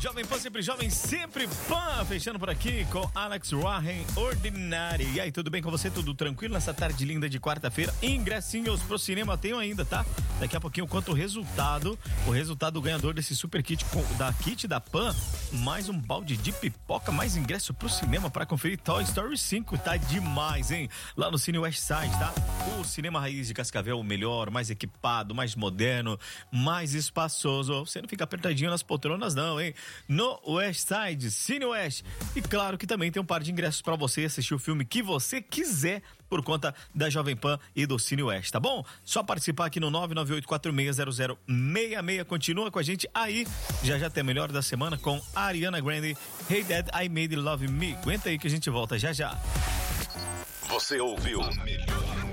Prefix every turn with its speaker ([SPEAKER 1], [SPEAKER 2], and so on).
[SPEAKER 1] Jovem Pan, sempre jovem, sempre Pan. Fechando por aqui com Alex Warren, Ordinary. E aí, tudo bem com você? Tudo tranquilo nessa tarde linda de quarta-feira? Ingressinhos pro cinema tenho ainda, tá? Daqui a pouquinho eu conto o resultado ganhador desse super kit da Pan, mais um balde de pipoca, mais ingresso pro cinema para conferir Toy Story 5. Tá demais, hein? Lá no Cine Westside, tá? O cinema raiz de Cascavel, o melhor, mais equipado, mais moderno, mais espaçoso. Você não fica apertadinho nas poltronas não, hein? No Westside, Cine West. E claro que também tem um par de ingressos para você assistir o filme que você quiser por conta da Jovem Pan e do Cine West, tá bom? Só participar aqui no 998460066. Continua com a gente aí. Já tem a melhor da semana com Ariana Grande, Hey Dad, I Made Love Me. Aguenta aí que a gente volta já.
[SPEAKER 2] Você ouviu